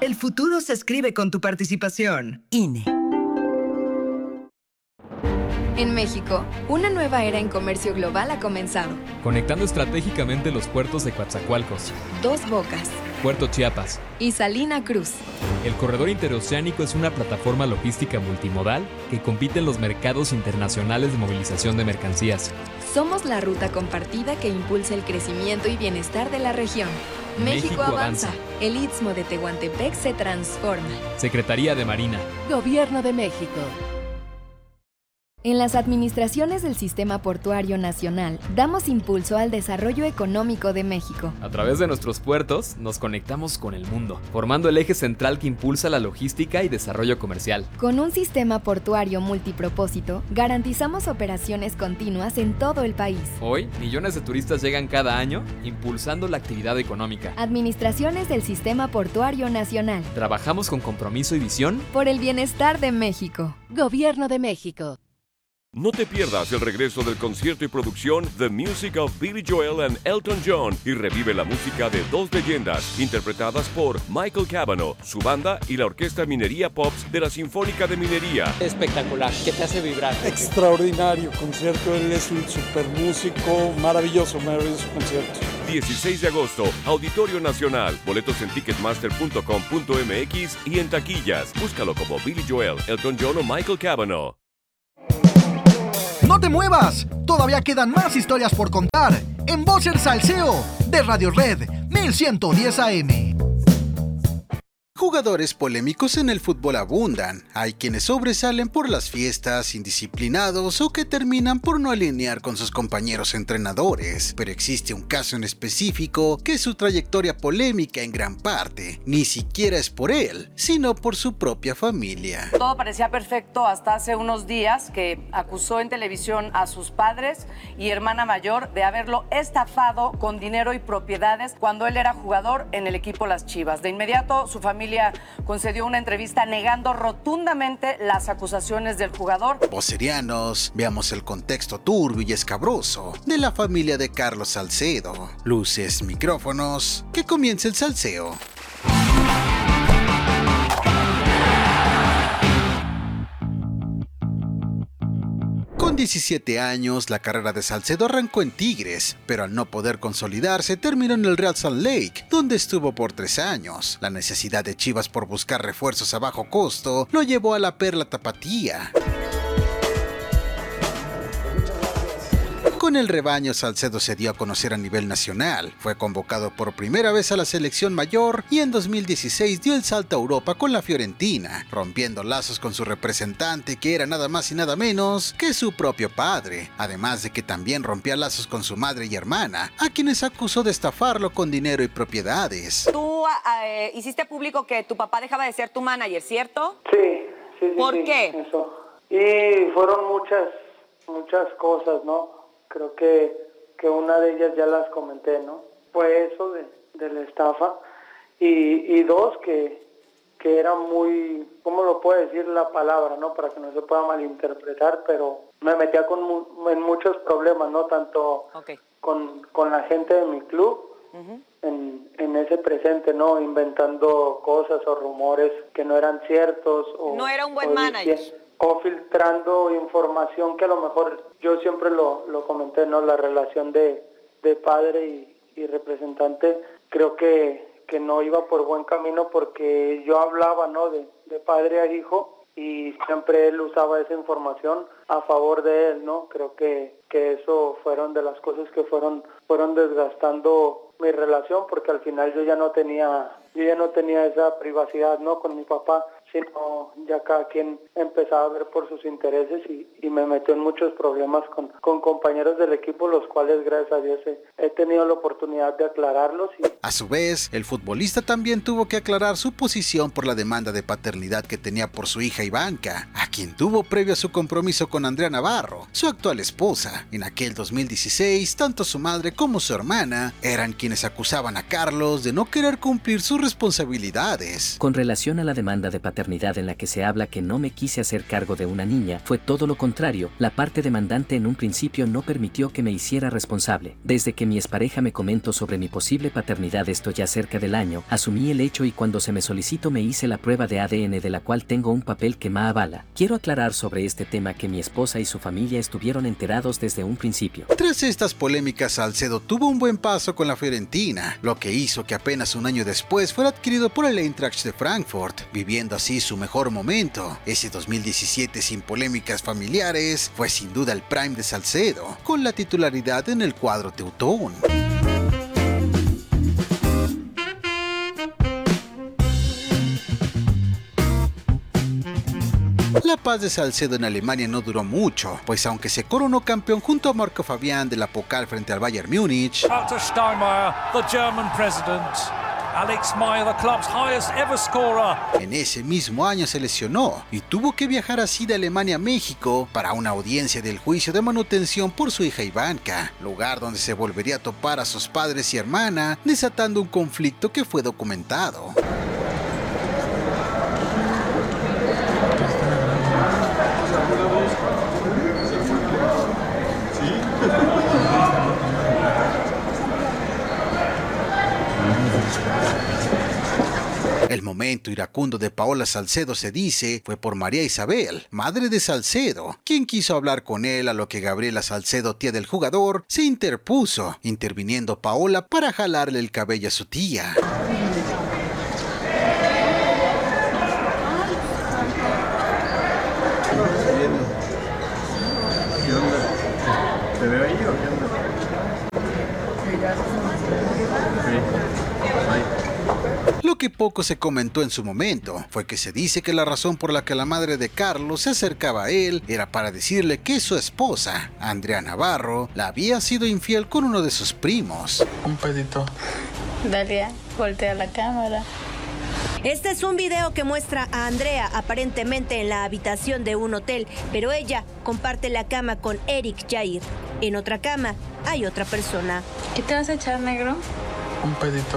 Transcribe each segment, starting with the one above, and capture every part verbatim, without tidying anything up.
El futuro se escribe con tu participación. I N E. En México, una nueva era en comercio global ha comenzado. Conectando estratégicamente los puertos de Coatzacoalcos, Dos Bocas Puerto Chiapas y Salina Cruz. El corredor interoceánico es una plataforma logística multimodal que compite en los mercados internacionales de movilización de mercancías. Somos la ruta compartida que impulsa el crecimiento y bienestar de la región. México, México avanza. avanza. El Istmo de Tehuantepec se transforma. Secretaría de Marina. Gobierno de México. En las administraciones del Sistema Portuario Nacional, damos impulso al desarrollo económico de México. A través de nuestros puertos, nos conectamos con el mundo, formando el eje central que impulsa la logística y desarrollo comercial. Con un sistema portuario multipropósito, garantizamos operaciones continuas en todo el país. Hoy, millones de turistas llegan cada año, impulsando la actividad económica. Administraciones del Sistema Portuario Nacional. Trabajamos con compromiso y visión Por el bienestar de México. Gobierno de México. No te pierdas el regreso del concierto y producción The Music of Billy Joel and Elton John y revive la música de dos leyendas interpretadas por Michael Cavanaugh, su banda y la Orquesta Minería Pops de la Sinfónica de Minería. Espectacular, que te hace vibrar. Extraordinario concierto, él es un super músico, maravilloso, maravilloso concierto. dieciséis de agosto, Auditorio Nacional. Boletos en ticketmaster punto com punto m x y en taquillas. Búscalo como Billy Joel, Elton John o Michael Cavanaugh. ¡No te muevas! Todavía quedan más historias por contar en Voz el Salseo de Radio Red mil ciento diez A M. Jugadores polémicos en el fútbol abundan. Hay quienes sobresalen por las fiestas, indisciplinados o que terminan por no alinear con sus compañeros entrenadores. Pero existe un caso en específico que su trayectoria polémica en gran parte ni siquiera es por él, sino por su propia familia. Todo parecía perfecto hasta hace unos días que acusó en televisión a sus padres y hermana mayor de haberlo estafado con dinero y propiedades cuando él era jugador en el equipo Las Chivas. De inmediato su familia concedió una entrevista negando rotundamente las acusaciones del jugador. Vocerianos, veamos el contexto turbio y escabroso de la familia de Carlos Salcedo. Luces, micrófonos, que comience el salseo. Con diecisiete años, la carrera de Salcedo arrancó en Tigres, pero al no poder consolidarse, terminó en el Real Salt Lake, donde estuvo por tres años. La necesidad de Chivas por buscar refuerzos a bajo costo lo llevó a la Perla Tapatía. Con el rebaño, Salcedo se dio a conocer a nivel nacional. Fue convocado por primera vez a la selección mayor y en dos mil dieciséis dio el salto a Europa con la Fiorentina, rompiendo lazos con su representante, que era nada más y nada menos que su propio padre, además de que también rompía lazos con su madre y hermana, a quienes acusó de estafarlo con dinero y propiedades. Tú eh, hiciste público que tu papá dejaba de ser tu manager, ¿cierto? Sí, sí, sí. ¿Por sí, qué? Eso. Y fueron muchas, muchas cosas, ¿no? Creo que, que una de ellas ya las comenté, ¿no? Fue eso de, de la estafa. Y, y dos, que, que era muy, ¿cómo lo puedo decir la palabra, no? Para que no se pueda malinterpretar, pero me metía con mu- en muchos problemas, ¿no? Tanto okay. con, con la gente de mi club, uh-huh. en, en ese presente, ¿no? Inventando cosas o rumores que no eran ciertos. O, no era un buen manager. Diciendo, o filtrando información que a lo mejor yo siempre lo, lo comenté, ¿no? La relación de, de padre y, y representante, creo que, que no iba por buen camino porque yo hablaba, ¿no? De, de padre a hijo y siempre él usaba esa información a favor de él, ¿no? Creo que, que eso fueron de las cosas que fueron, fueron desgastando mi relación porque al final yo ya no tenía, yo ya no tenía esa privacidad, ¿no? Con mi papá, sino ya cada quien empezaba a ver por sus intereses y, y me metió en muchos problemas con, con compañeros del equipo, los cuales gracias a Dios he, he tenido la oportunidad de aclararlos. Y... A su vez, el futbolista también tuvo que aclarar su posición por la demanda de paternidad que tenía por su hija Ivanka, a quien tuvo previo a su compromiso con Andrea Navarro, su actual esposa. En aquel dos mil dieciséis, tanto su madre como su hermana eran quienes acusaban a Carlos de no querer cumplir sus responsabilidades. Con relación a la demanda de paternidad, maternidad en la que se habla que no me quise hacer cargo de una niña, fue todo lo contrario. La parte demandante en un principio no permitió que me hiciera responsable. Desde que mi expareja me comentó sobre mi posible paternidad esto ya cerca del año, asumí el hecho y cuando se me solicitó me hice la prueba de A D N de la cual tengo un papel que me avala. Quiero aclarar sobre este tema que mi esposa y su familia estuvieron enterados desde un principio. Tras estas polémicas, Salcedo tuvo un buen paso con la Fiorentina, lo que hizo que apenas un año después fuera adquirido por el Eintracht de Frankfurt, viviendo así su mejor momento. Ese dos mil diecisiete sin polémicas familiares fue sin duda el prime de Salcedo, con la titularidad en el cuadro teutón. La paz de Salcedo en Alemania no duró mucho, pues aunque se coronó campeón junto a Marco Fabián de la Pokal frente al Bayern Múnich, Walter Steinmeier, the German president, Alex Meyer, the club's highest ever scorer. En ese mismo año se lesionó y tuvo que viajar así de Alemania a México para una audiencia del juicio de manutención por su hija Ivanka, lugar donde se volvería a topar a sus padres y hermana, desatando un conflicto que fue documentado. El momento iracundo de Paola Salcedo, se dice, fue por María Isabel, madre de Salcedo, quien quiso hablar con él, a lo que Gabriela Salcedo, tía del jugador, se interpuso, interviniendo Paola para jalarle el cabello a su tía. ¿Te veo ahí o qué onda? Lo que poco se comentó en su momento fue que se dice que la razón por la que la madre de Carlos se acercaba a él era para decirle que su esposa, Andrea Navarro, la había sido infiel con uno de sus primos. Un pedito. Dalia, voltea la cámara. Este es un video que muestra a Andrea aparentemente en la habitación de un hotel, pero ella comparte la cama con Eric Jair. En otra cama hay otra persona. ¿Qué te vas a echar, negro? Un pedito.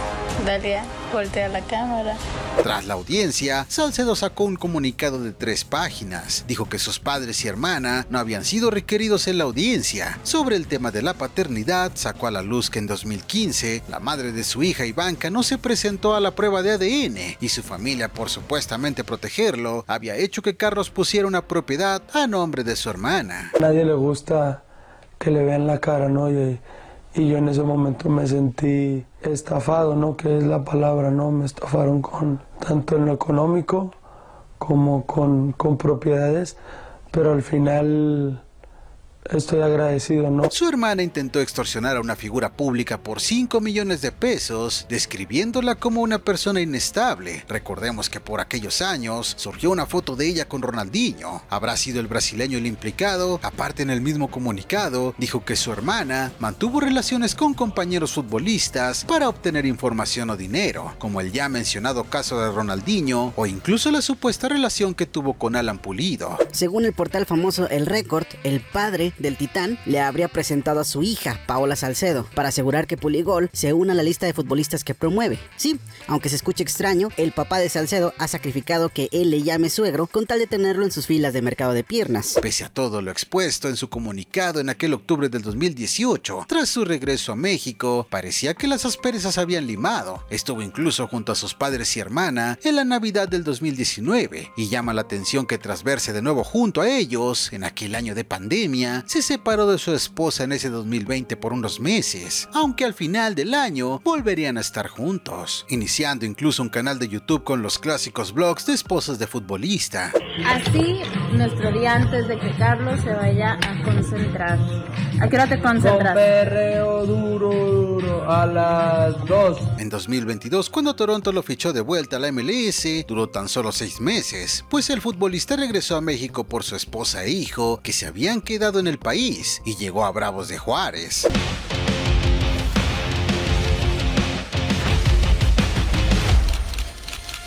Dalia, voltea la cámara. Tras la audiencia, Salcedo sacó un comunicado de tres páginas. Dijo que sus padres y hermana no habían sido requeridos en la audiencia. Sobre el tema de la paternidad, sacó a la luz que en dos mil quince, la madre de su hija Ivanka no se presentó a la prueba de A D N y su familia, por supuestamente protegerlo, había hecho que Carlos pusiera una propiedad a nombre de su hermana. A nadie le gusta que le vean la cara, ¿no? Y, y yo en ese momento me sentí estafado, ¿no? Que es la palabra, ¿no? Me estafaron con tanto en lo económico como con, con propiedades, pero al final estoy agradecido, ¿no? Su hermana intentó extorsionar a una figura pública por cinco millones de pesos, describiéndola como una persona inestable. Recordemos que por aquellos años surgió una foto de ella con Ronaldinho. ¿Habrá sido el brasileño el implicado? Aparte, en el mismo comunicado, dijo que su hermana mantuvo relaciones con compañeros futbolistas para obtener información o dinero, como el ya mencionado caso de Ronaldinho o incluso la supuesta relación que tuvo con Alan Pulido. Según el portal famoso El Récord, el padre del Titán le habría presentado a su hija, Paola Salcedo, para asegurar que Puligol se una a la lista de futbolistas que promueve. Sí, aunque se escuche extraño, el papá de Salcedo ha sacrificado que él le llame suegro con tal de tenerlo en sus filas de mercado de piernas. Pese a todo lo expuesto en su comunicado en aquel octubre del dos mil dieciocho, tras su regreso a México, parecía que las asperezas habían limado. Estuvo incluso junto a sus padres y hermana en la Navidad del dos mil diecinueve, y llama la atención que tras verse de nuevo junto a ellos, en aquel año de pandemia, se separó de su esposa en ese dos mil veinte por unos meses, aunque al final del año volverían a estar juntos, iniciando incluso un canal de YouTube con los clásicos vlogs de esposas de futbolista. Así, nuestro día antes de que Carlos se vaya a concentrar. ¿A qué hora te concentras? Con perreo duro, duro, a las dos. En dos mil veintidós, cuando Toronto lo fichó de vuelta a la M L S, duró tan solo seis meses, pues el futbolista regresó a México por su esposa e hijo, que se habían quedado en el país, y llegó a Bravos de Juárez.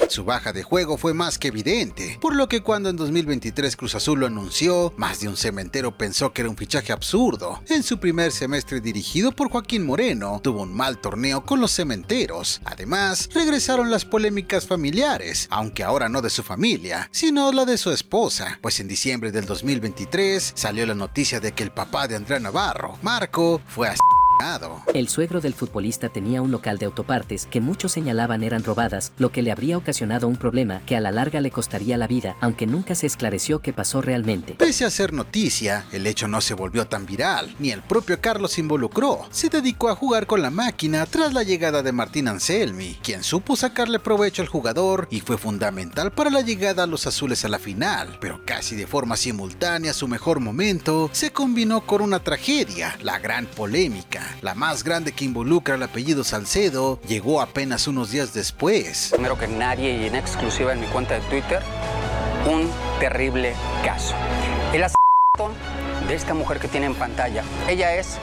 Su baja de juego fue más que evidente, por lo que cuando en dos mil veintitrés Cruz Azul lo anunció, más de un cementero pensó que era un fichaje absurdo. En su primer semestre dirigido por Joaquín Moreno, tuvo un mal torneo con los cementeros. Además, regresaron las polémicas familiares, aunque ahora no de su familia, sino la de su esposa, pues en diciembre del dos mil veintitrés salió la noticia de que el papá de Andrea Navarro, Marco, fue asesinado. El suegro del futbolista tenía un local de autopartes que muchos señalaban eran robadas, lo que le habría ocasionado un problema que a la larga le costaría la vida, aunque nunca se esclareció qué pasó realmente. Pese a ser noticia, el hecho no se volvió tan viral, ni el propio Carlos se involucró. Se dedicó a jugar con la máquina tras la llegada de Martín Anselmi, quien supo sacarle provecho al jugador y fue fundamental para la llegada a los azules a la final. Pero casi de forma simultánea, su mejor momento se combinó con una tragedia, la gran polémica. La más grande que involucra al apellido Salcedo llegó apenas unos días después. Primero que nadie y en exclusiva en mi cuenta de Twitter, un terrible caso. El asesinato de esta mujer que tiene en pantalla. Ella es,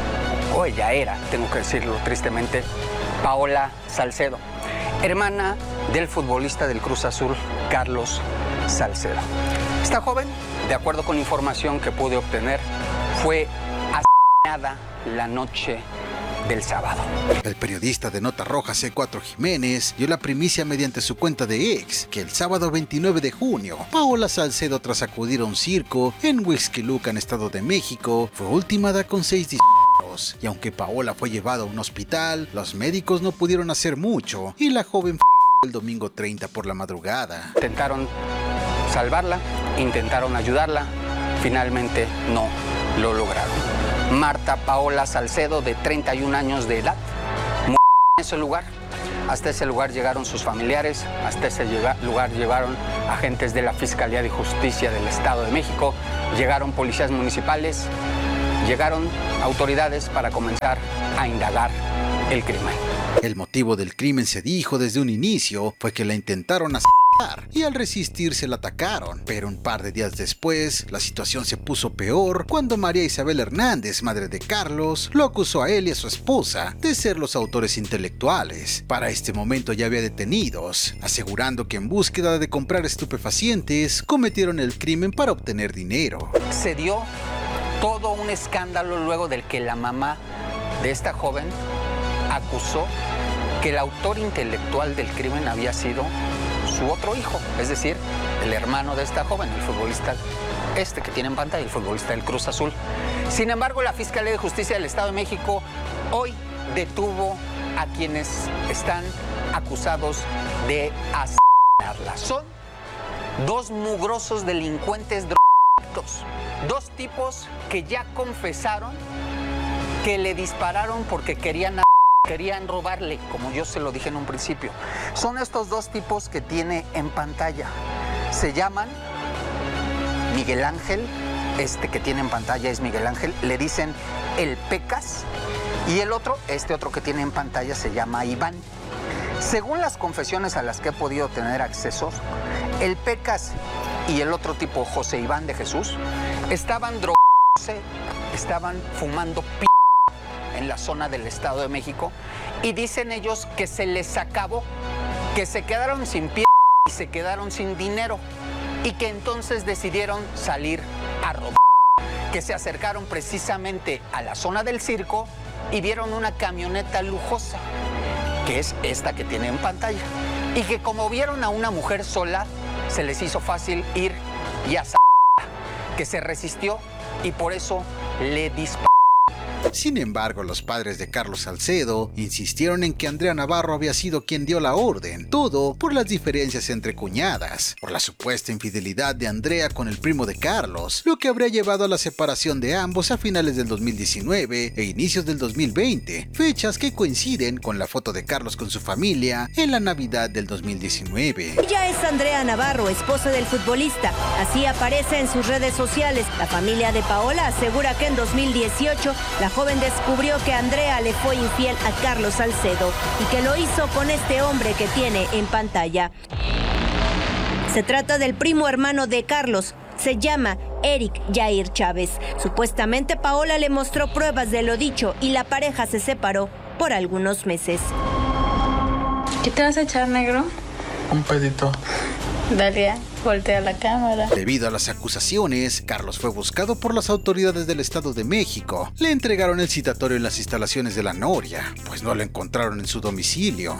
o ella era, tengo que decirlo tristemente, Paola Salcedo, hermana del futbolista del Cruz Azul, Carlos Salcedo. Esta joven, de acuerdo con información que pude obtener, fue asesinada la noche del sábado. El periodista de Nota Roja C cuatro Jiménez dio la primicia mediante su cuenta de ex que el sábado veintinueve de junio, Paola Salcedo, tras acudir a un circo en Huixquilucan, Estado de México, fue ultimada con seis disparos. Y aunque Paola fue llevada a un hospital, los médicos no pudieron hacer mucho y la joven fue el domingo treinta por la madrugada. Intentaron salvarla, intentaron ayudarla, finalmente no lo lograron. Marta Paola Salcedo, de treinta y un años de edad, murió en ese lugar. Hasta ese lugar llegaron sus familiares, hasta ese lugar llegaron agentes de la Fiscalía de Justicia del Estado de México, llegaron policías municipales, llegaron autoridades para comenzar a indagar el crimen. El motivo del crimen, se dijo desde un inicio, fue que la intentaron asesinar y al resistirse la atacaron, pero un par de días después la situación se puso peor cuando María Isabel Hernández, madre de Carlos, lo acusó a él y a su esposa de ser los autores intelectuales. Para este momento ya había detenidos, asegurando que en búsqueda de comprar estupefacientes cometieron el crimen para obtener dinero. Se dio todo un escándalo luego del que la mamá de esta joven acusó que el autor intelectual del crimen había sido su otro hijo, es decir, el hermano de esta joven, el futbolista este que tiene en pantalla, el futbolista del Cruz Azul. Sin embargo, la Fiscalía de Justicia del Estado de México hoy detuvo a quienes están acusados de asesinarla. Son dos mugrosos delincuentes drogadictos, dos tipos que ya confesaron que le dispararon porque querían Querían robarle, como yo se lo dije en un principio. Son estos dos tipos que tiene en pantalla. Se llaman Miguel Ángel, este que tiene en pantalla es Miguel Ángel, le dicen el Pecas, y el otro, este otro que tiene en pantalla, se llama Iván. Según las confesiones a las que he podido tener acceso, el Pecas y el otro tipo, José Iván de Jesús, estaban drogándose, estaban fumando p en la zona del Estado de México, y dicen ellos que se les acabó, que se quedaron sin pie y se quedaron sin dinero, y que entonces decidieron salir a robar, que se acercaron precisamente a la zona del circo y vieron una camioneta lujosa, que es esta que tiene en pantalla, y que como vieron a una mujer sola, se les hizo fácil ir y asaltarla, que se resistió y por eso le disparó. Sin embargo, los padres de Carlos Salcedo insistieron en que Andrea Navarro había sido quien dio la orden, todo por las diferencias entre cuñadas, por la supuesta infidelidad de Andrea con el primo de Carlos, lo que habría llevado a la separación de ambos a finales del dos mil diecinueve e inicios del dos mil veinte, fechas que coinciden con la foto de Carlos con su familia en la Navidad del dos mil diecinueve. Ella es Andrea Navarro, esposa del futbolista. Así aparece en sus redes sociales. La familia de Paola asegura que en dos mil dieciocho la joven descubrió que Andrea le fue infiel a Carlos Salcedo y que lo hizo con este hombre que tiene en pantalla. Se trata del primo hermano de Carlos, se llama Eric Jair Chávez. Supuestamente Paola le mostró pruebas de lo dicho y la pareja se separó por algunos meses. ¿Qué te vas a echar, negro? Un pedito. Dalia, voltea la cámara. Debido a las acusaciones, Carlos fue buscado por las autoridades del Estado de México. Le entregaron el citatorio en las instalaciones de la Noria, pues no lo encontraron en su domicilio.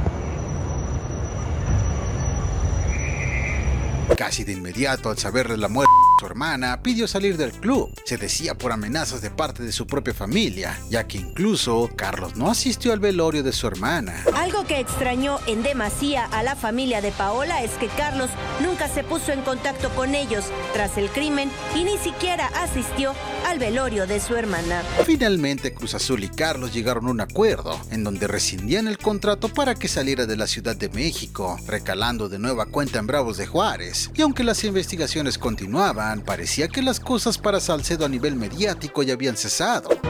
Casi de inmediato, al saber de la muerte de su hermana, pidió salir del club. Se decía por amenazas de parte de su propia familia, ya que incluso Carlos no asistió al velorio de su hermana. Algo que extrañó en demasía a la familia de Paola es que Carlos nunca se puso en contacto con ellos tras el crimen y ni siquiera asistió al velorio de su hermana. Finalmente, Cruz Azul y Carlos llegaron a un acuerdo en donde rescindían el contrato para que saliera de la Ciudad de México, recalando de nueva cuenta en Bravos de Juárez. Y aunque las investigaciones continuaban, parecía que las cosas para Salcedo a nivel mediático ya habían cesado.